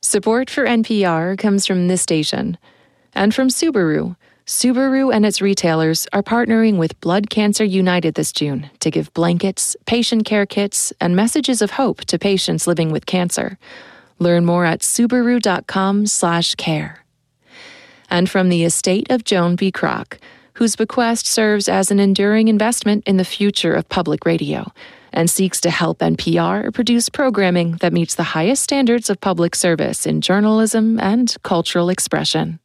Support for NPR comes from this station and from Subaru. Subaru and its retailers are partnering with Blood Cancer United this June to give blankets, patient care kits, and messages of hope to patients living with cancer. Learn more at subaru.com/care. And from the estate of Joan B. Kroc, whose bequest serves as an enduring investment in the future of public radio and seeks to help NPR produce programming that meets the highest standards of public service in journalism and cultural expression.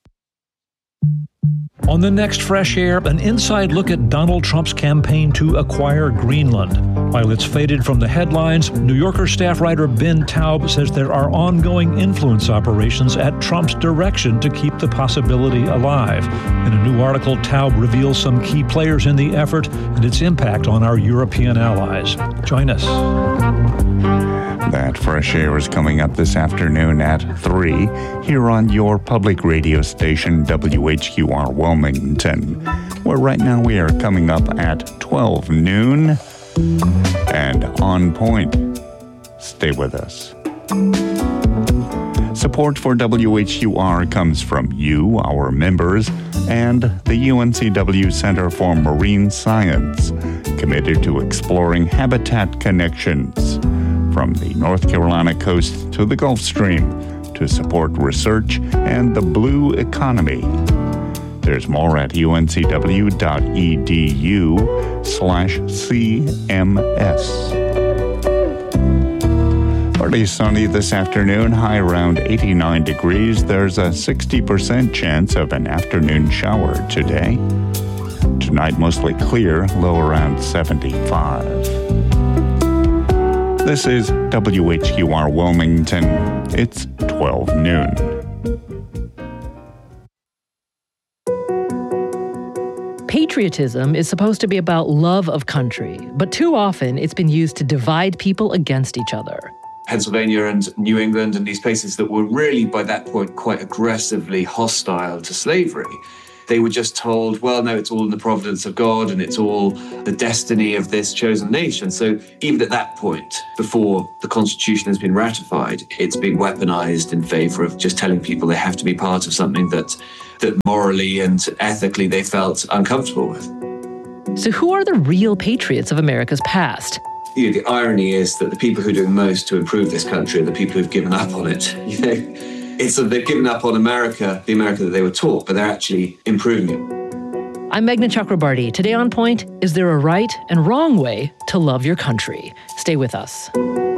On the next Fresh Air, an inside look at Donald Trump's campaign to acquire Greenland. While it's faded from the headlines, New Yorker staff writer Ben Taub says there are ongoing influence operations at Trump's direction to keep the possibility alive. In a new article, Taub reveals some key players in the effort and its impact on our European allies. Join us. That Fresh Air is coming up this afternoon at 3 here on your public radio station WHQR Wilmington, where right now we are coming up at 12 noon and on point. Stay with us. Support for WHQR comes from you, our members, and the UNCW Center for Marine Science, committed to exploring habitat connections from the North Carolina coast to the Gulf Stream to support research and the blue economy. There's more at uncw.edu/CMS. Partly sunny this afternoon, high around 89 degrees. There's a 60% chance of an afternoon shower today. Tonight, mostly clear, low around 75. This is WHQR Wilmington. It's 12 noon. Patriotism is supposed to be about love of country, but too often it's been used to divide people against each other. Pennsylvania and New England and these places that were really by that point quite aggressively hostile to slavery. They were just told, well, no, it's all in the providence of God and it's all the destiny of this chosen nation. So even at that point, before the Constitution has been ratified, it's been weaponized in favor of just telling people they have to be part of something that morally and ethically they felt uncomfortable with. So who are the real patriots of America's past? You know, the irony is that the people who are doing most to improve this country are the people who've given up on it. You know, it's that they've given up on America, the America that they were taught, but they're actually improving it. I'm Meghna Chakrabarti. Today on Point, is there a right and wrong way to love your country? Stay with us.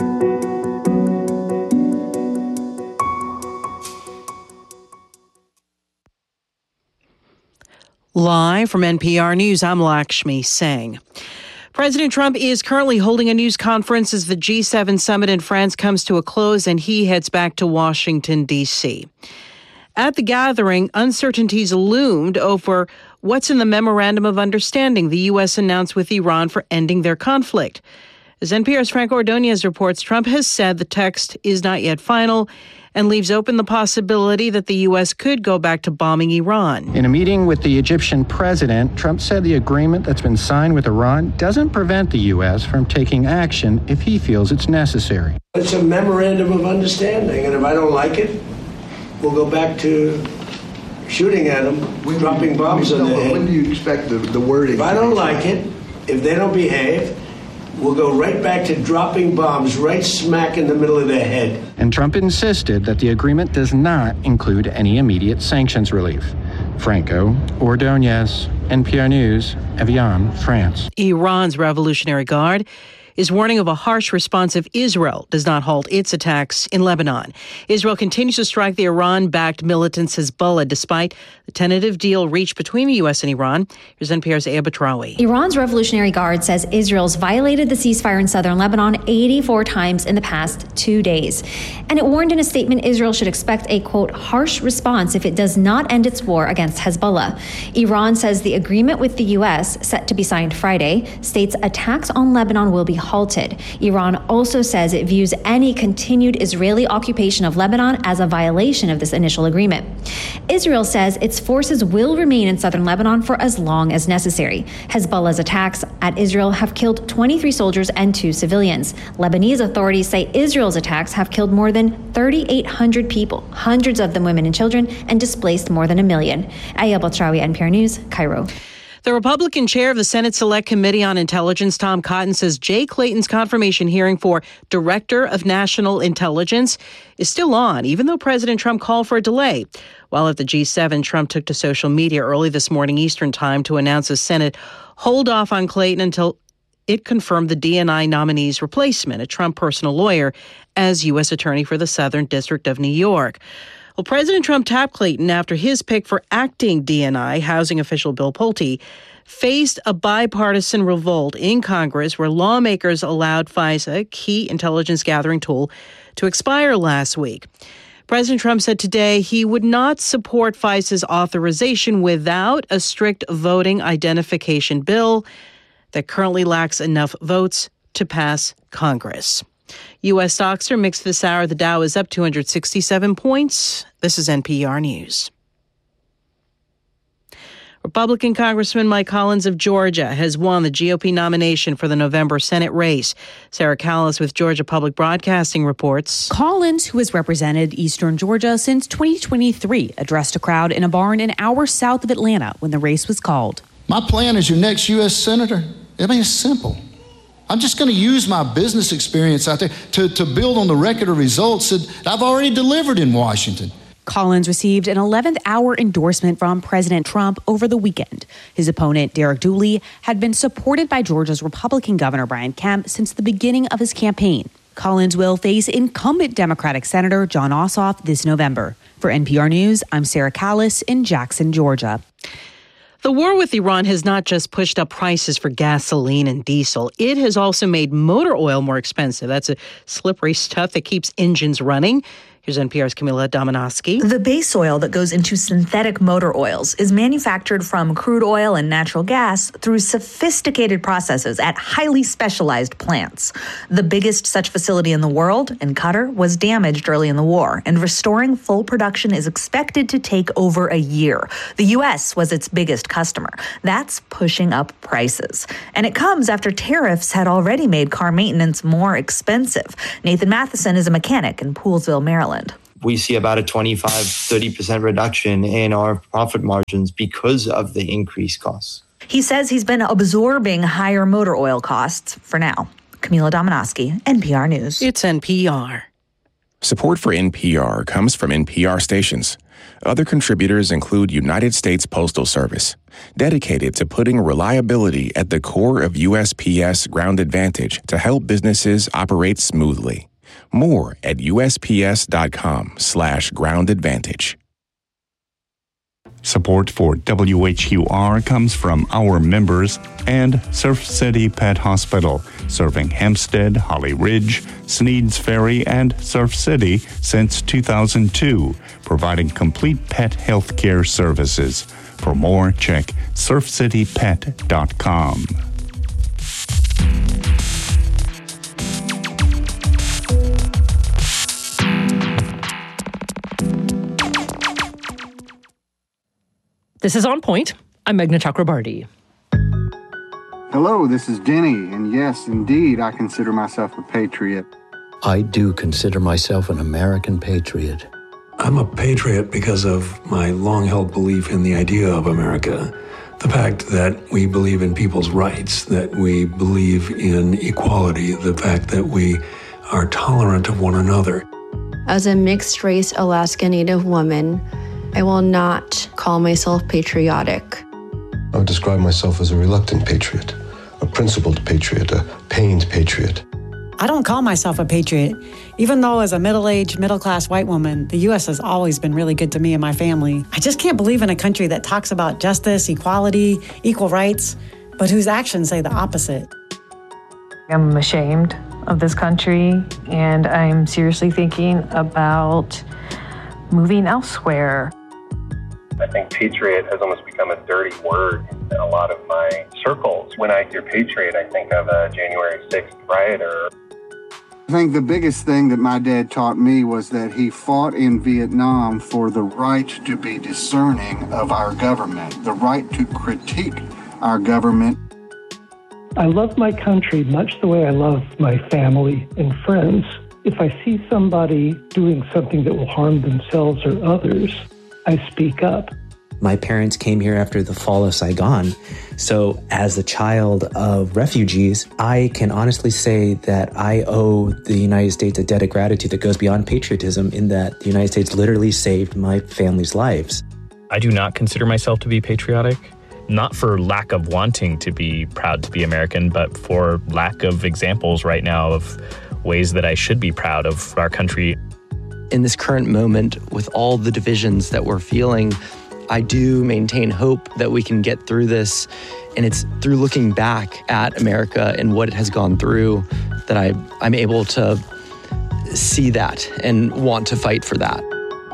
Live from NPR News, I'm Lakshmi Singh. President Trump is currently holding a news conference as the G7 summit in France comes to a close and he heads back to Washington, D.C. At the gathering, uncertainties loomed over what's in the Memorandum of Understanding the U.S. announced with Iran for ending their conflict. As NPR's Franco Ordonez reports, Trump has said the text is not yet final and leaves open the possibility that the U.S. could go back to bombing Iran. In a meeting with the Egyptian president, Trump said the agreement that's been signed with Iran doesn't prevent the U.S. from taking action if he feels it's necessary. It's a memorandum of understanding, and if I don't like it, we'll go back to shooting at them, dropping bombs on their head. When do you expect the wording? If I don't like it, if they don't behave, we'll go right back to dropping bombs right smack in the middle of their head. And Trump insisted that the agreement does not include any immediate sanctions relief. Franco Ordonez, NPR News, Evian, France. Iran's Revolutionary Guard is warning of a harsh response if Israel does not halt its attacks in Lebanon. Israel continues to strike the Iran-backed militant Hezbollah despite the tentative deal reached between the U.S. and Iran. Here's NPR's Aya Batrawi. Iran's Revolutionary Guard says Israel's violated the ceasefire in southern Lebanon 84 times in the past 2 days. And it warned in a statement Israel should expect a, quote, harsh response if it does not end its war against Hezbollah. Iran says the agreement with the U.S., set to be signed Friday, states attacks on Lebanon will be halted. Iran also says it views any continued Israeli occupation of Lebanon as a violation of this initial agreement. Israel says its forces will remain in southern Lebanon for as long as necessary. Hezbollah's attacks at Israel have killed 23 soldiers and 2 civilians. Lebanese authorities say Israel's attacks have killed more than 3,800 people, hundreds of them women and children, and displaced more than 1 million. Aya Batrawi, NPR News, Cairo. The Republican chair of the Senate Select Committee on Intelligence, Tom Cotton, says Jay Clayton's confirmation hearing for Director of National Intelligence is still on, even though President Trump called for a delay. While at the G7, Trump took to social media early this morning Eastern Time to announce the Senate hold off on Clayton until it confirmed the DNI nominee's replacement, a Trump personal lawyer, as U.S. Attorney for the Southern District of New York. Well, President Trump tapped Clayton after his pick for acting DNI, housing official Bill Pulte, faced a bipartisan revolt in Congress where lawmakers allowed FISA, a key intelligence gathering tool, to expire last week. President Trump said today he would not support FISA's authorization without a strict voting identification bill that currently lacks enough votes to pass Congress. U.S. stocks are mixed this hour. The Dow is up 267 points. This is NPR News. Republican Congressman Mike Collins of Georgia has won the GOP nomination for the November Senate race. Sarah Callis with Georgia Public Broadcasting reports. Collins, who has represented Eastern Georgia since 2023, addressed a crowd in a barn an hour south of Atlanta when the race was called. My plan as your next U.S. Senator, it's simple. I'm just going to use my business experience out there to build on the record of results that I've already delivered in Washington. Collins received an 11th hour endorsement from President Trump over the weekend. His opponent, Derek Dooley, had been supported by Georgia's Republican Governor Brian Kemp since the beginning of his campaign. Collins will face incumbent Democratic Senator Jon Ossoff this November. For NPR News, I'm Sarah Callis in Jackson, Georgia. The war with Iran has not just pushed up prices for gasoline and diesel. It has also made motor oil more expensive. That's a slippery stuff that keeps engines running. Here's NPR's Camila Domonoski. The base oil that goes into synthetic motor oils is manufactured from crude oil and natural gas through sophisticated processes at highly specialized plants. The biggest such facility in the world, in Qatar, was damaged early in the war, and restoring full production is expected to take over a year. The U.S. was its biggest customer. That's pushing up prices. And it comes after tariffs had already made car maintenance more expensive. Nathan Matheson is a mechanic in Poolesville, Maryland. We see about a 25-30% reduction in our profit margins because of the increased costs. He says he's been absorbing higher motor oil costs for now. Camila Domonoski, NPR News. It's NPR. Support for NPR comes from NPR stations. Other contributors include United States Postal Service, dedicated to putting reliability at the core of USPS Ground Advantage to help businesses operate smoothly. More at USPS.com/Ground Advantage. Support for WHUR comes from our members and Surf City Pet Hospital, serving Hempstead, Holly Ridge, Sneads Ferry, and Surf City since 2002, providing complete pet health care services. For more, check surfcitypet.com. This is On Point. I'm Meghna Chakrabarti. Hello, this is Denny, and yes, indeed, I consider myself a patriot. I do consider myself an American patriot. I'm a patriot because of my long-held belief in the idea of America. The fact that we believe in people's rights, that we believe in equality, the fact that we are tolerant of one another. As a mixed-race Alaska Native woman, I will not call myself patriotic. I would describe myself as a reluctant patriot, a principled patriot, a pained patriot. I don't call myself a patriot, even though as a middle-aged, middle-class white woman, the U.S. has always been really good to me and my family. I just can't believe in a country that talks about justice, equality, equal rights, but whose actions say the opposite. I'm ashamed of this country, and I'm seriously thinking about moving elsewhere. I think patriot has almost become a dirty word in a lot of my circles. When I hear patriot, I think of a January 6th rioter. I think the biggest thing that my dad taught me was that he fought in Vietnam for the right to be discerning of our government, the right to critique our government. I love my country much the way I love my family and friends. If I see somebody doing something that will harm themselves or others, I speak up. My parents came here after the fall of Saigon. So as a child of refugees, I can honestly say that I owe the United States a debt of gratitude that goes beyond patriotism, in that the United States literally saved my family's lives. I do not consider myself to be patriotic, not for lack of wanting to be proud to be American, but for lack of examples right now of ways that I should be proud of our country. In this current moment, with all the divisions that we're feeling, I do maintain hope that we can get through this. And it's through looking back at America and what it has gone through that I'm able to see that and want to fight for that.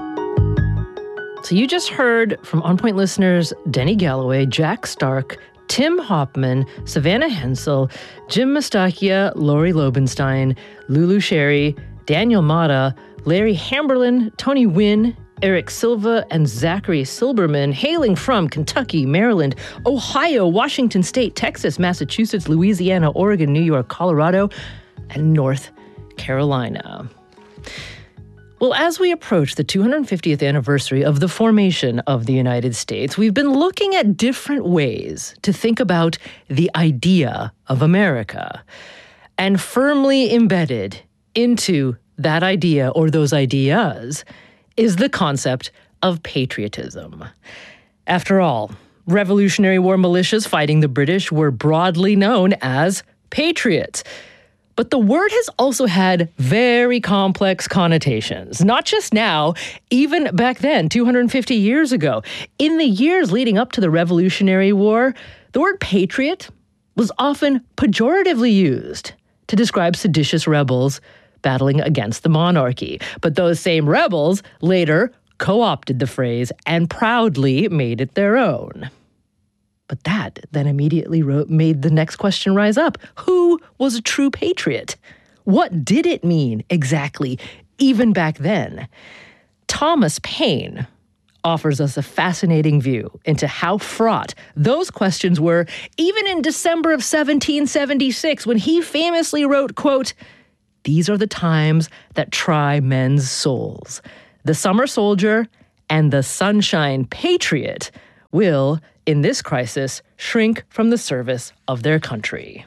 So you just heard from On Point listeners Denny Galloway, Jack Stark, Tim Hoffman, Savannah Hensel, Jim Mastachia, Lori Lobenstein, Lulu Sherry, Daniel Mata, Larry Hamberlin, Tony Wynn, Eric Silva, and Zachary Silberman, hailing from Kentucky, Maryland, Ohio, Washington State, Texas, Massachusetts, Louisiana, Oregon, New York, Colorado, and North Carolina. Well, as we approach the 250th anniversary of the formation of the United States, we've been looking at different ways to think about the idea of America. And firmly embedded into that idea, or those ideas, is the concept of patriotism. After all, Revolutionary War militias fighting the British were broadly known as patriots. But the word has also had very complex connotations, not just now, even back then, 250 years ago. In the years leading up to the Revolutionary War, the word patriot was often pejoratively used to describe seditious rebels battling against the monarchy. But those same rebels later co-opted the phrase and proudly made it their own. But that then immediately made the next question rise up. Who was a true patriot? What did it mean exactly, even back then? Thomas Paine offers us a fascinating view into how fraught those questions were, even in December of 1776, when he famously wrote, quote, "These are the times that try men's souls. The summer soldier and the sunshine patriot will, in this crisis, shrink from the service of their country."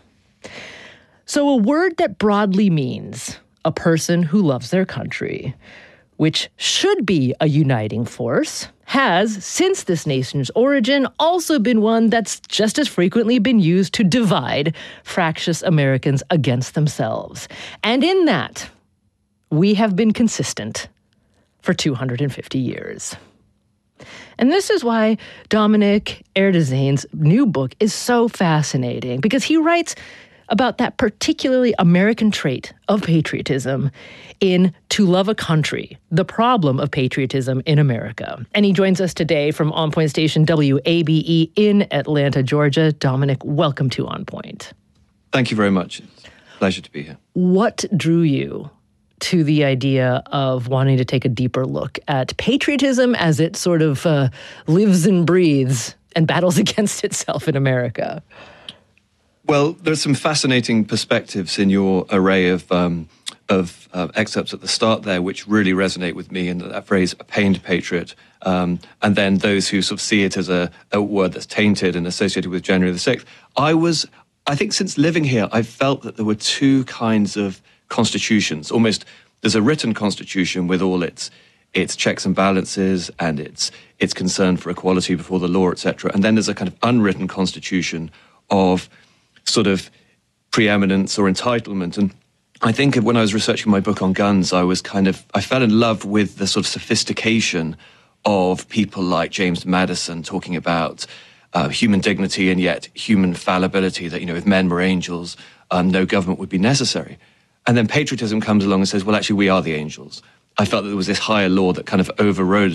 So a word that broadly means a person who loves their country, which should be a uniting force, has, since this nation's origin, also been one that's just as frequently been used to divide fractious Americans against themselves. And in that, we have been consistent for 250 years. And this is why Dominic Erdezane's new book is so fascinating, because he writes about that particularly American trait of patriotism in To Love a Country, the problem of patriotism in America. And he joins us today from On Point Station WABE in Atlanta, Georgia. Dominic, welcome to On Point. Thank you very much. It's a pleasure to be here. What drew you to the idea of wanting to take a deeper look at patriotism as it sort of lives and breathes and battles against itself in America? Well, there's some fascinating perspectives in your array of excerpts at the start there, which really resonate with me, and that phrase, a pained patriot, and then those who sort of see it as a word that's tainted and associated with January the 6th. I think since living here, I've felt that there were two kinds of constitutions. Almost, there's a written constitution with all its checks and balances and its concern for equality before the law, etc. And then there's a kind of unwritten constitution of sort of preeminence or entitlement. And I think when I was researching my book on guns, I fell in love with the sort of sophistication of people like James Madison talking about human dignity and yet human fallibility, that, if men were angels, no government would be necessary. And then patriotism comes along and says, well, actually, we are the angels. I felt that there was this higher law that kind of overrode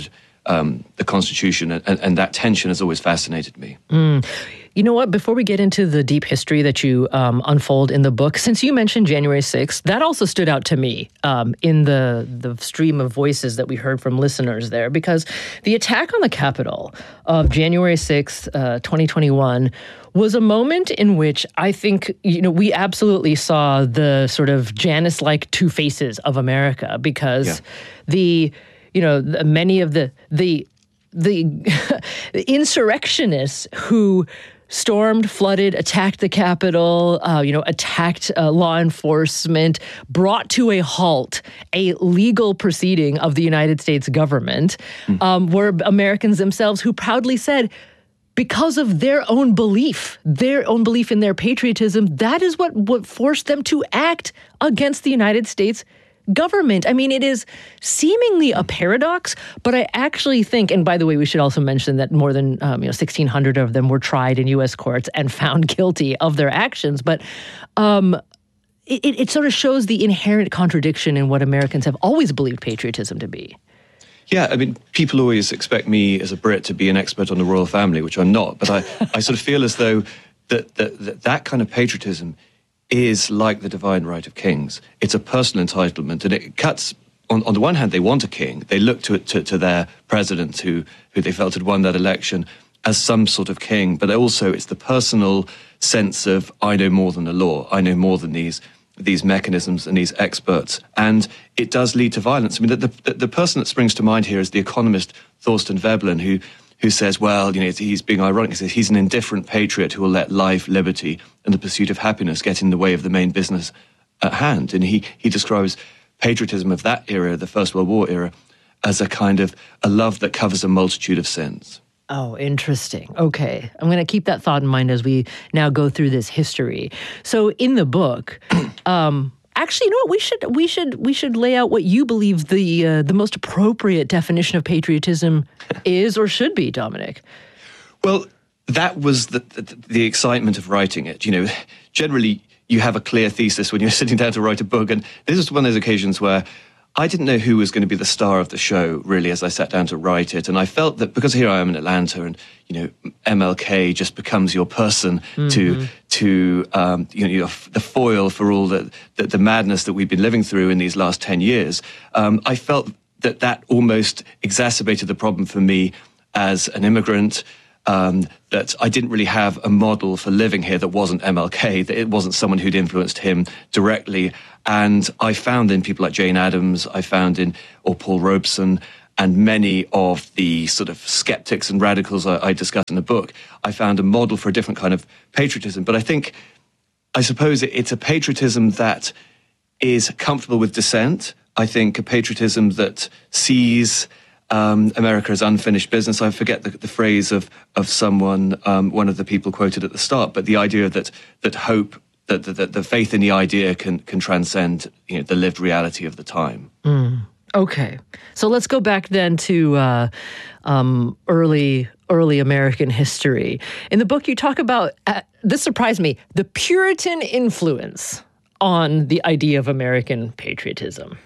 the Constitution, and that tension has always fascinated me. You know what? Before we get into the deep history that you unfold in the book, since you mentioned January 6th, that also stood out to me in the stream of voices that we heard from listeners there, because the attack on the Capitol of January 6th, 2021, was a moment in which I think, we absolutely saw the sort of Janus-like two faces of America, because many of the insurrectionists who stormed, flooded, attacked the Capitol, attacked law enforcement, brought to a halt a legal proceeding of the United States government, were Americans themselves who proudly said, because of their own belief in their patriotism, that is what forced them to act against the United States government. I mean, it is seemingly a paradox, but I actually think, and by the way, we should also mention that more than 1,600 of them were tried in U.S. courts and found guilty of their actions. But it sort of shows the inherent contradiction in what Americans have always believed patriotism to be. Yeah, I mean, people always expect me as a Brit to be an expert on the royal family, which I'm not. But I sort of feel as though that kind of patriotism is like the divine right of kings. It's a personal entitlement, and it cuts, on the one hand, they want a king. They look to their president, who they felt had won that election, as some sort of king. But also, it's the personal sense of, I know more than the law. I know more than these mechanisms and these experts. And it does lead to violence. I mean, the person that springs to mind here is the economist Thorsten Veblen, who says, well, he's being ironic. He says he's an indifferent patriot who will let life, liberty, and the pursuit of happiness get in the way of the main business at hand. And he describes patriotism of that era, the First World War era, as a kind of a love that covers a multitude of sins. Oh, interesting. Okay. I'm going to keep that thought in mind as we now go through this history. So in the book, actually, you know what? We should lay out what you believe the most appropriate definition of patriotism is or should be, Dominic. Well, that was the excitement of writing it. Generally, you have a clear thesis when you're sitting down to write a book, and this is one of those occasions where I didn't know who was going to be the star of the show, really, as I sat down to write it. And I felt that because here I am in Atlanta, and MLK just becomes your person to the foil for all the madness that we've been living through in these last 10 years. I felt that almost exacerbated the problem for me as an immigrant. That I didn't really have a model for living here that wasn't MLK, that it wasn't someone who'd influenced him directly. And I found in people like Jane Addams, or Paul Robeson, and many of the sort of skeptics and radicals I discuss in the book, I found a model for a different kind of patriotism. But I suppose it's a patriotism that is comfortable with dissent. I think a patriotism that sees America as unfinished business. I forget the phrase of someone, one of the people quoted at the start, but the idea that hope, that the faith in the idea can transcend the lived reality of the time. Okay, so let's go back then to early American history. In the book, you talk about this surprised me: the Puritan influence on the idea of American patriotism.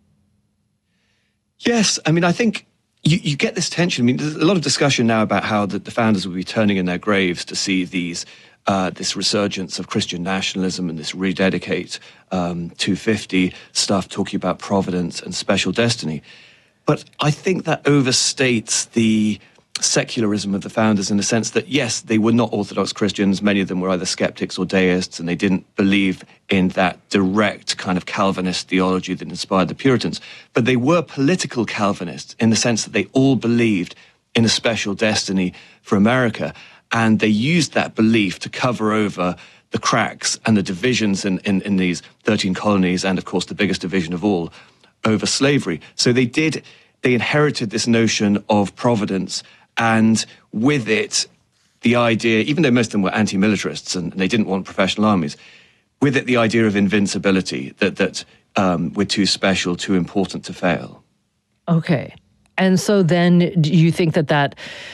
Yes, I mean, I think you get this tension. I mean, there's a lot of discussion now about how the founders will be turning in their graves to see this resurgence of Christian nationalism and this rededicate 250 stuff talking about providence and special destiny. But I think that overstates the secularism of the founders in the sense that, yes, they were not Orthodox Christians. Many of them were either skeptics or deists, and they didn't believe in that direct kind of Calvinist theology that inspired the Puritans. But they were political Calvinists in the sense that they all believed in a special destiny for America. And they used that belief to cover over the cracks and the divisions in these 13 colonies, and of course the biggest division of all, over slavery. So they inherited this notion of providence, and with it, the idea, even though most of them were anti-militarists and they didn't want professional armies, with it the idea of invincibility, that we're too special, too important to fail. Okay. And so then do you think that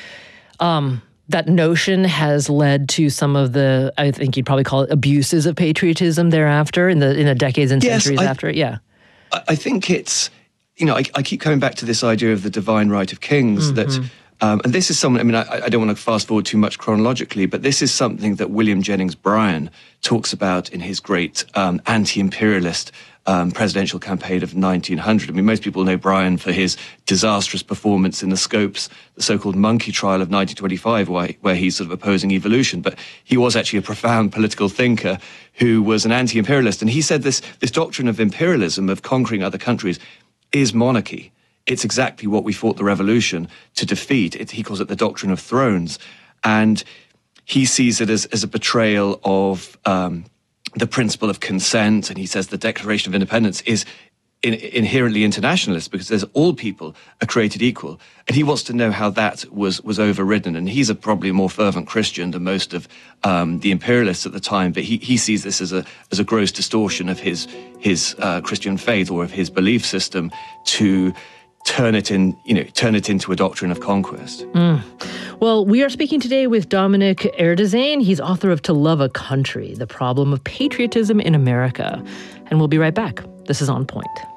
notion has led to some of the, I think you'd probably call it abuses of patriotism thereafter in the decades and centuries after it? Yeah. I think it's I keep coming back to this idea of the divine right of kings that. And this is something, I don't want to fast forward too much chronologically, but this is something that William Jennings Bryan talks about in his great anti-imperialist presidential campaign of 1900. Most people know Bryan for his disastrous performance in the Scopes, the so-called monkey trial of 1925, where he's sort of opposing evolution. But he was actually a profound political thinker who was an anti-imperialist. And he said this doctrine of imperialism, of conquering other countries, is monarchy. It's exactly what we fought the revolution to defeat. He calls it the doctrine of thrones. And he sees it as a betrayal of the principle of consent. And he says the Declaration of Independence is inherently internationalist because there's all people are created equal. And he wants to know how that was overridden. And he's probably a more fervent Christian than most of the imperialists at the time. But he sees this as a gross distortion of his Christian faith or of his belief system to turn it into a doctrine of conquest. Well, we are speaking today with Dominic Erdőzén. He's author of To Love a Country, The Problem of Patriotism in America. And we'll be right back. This is On Point.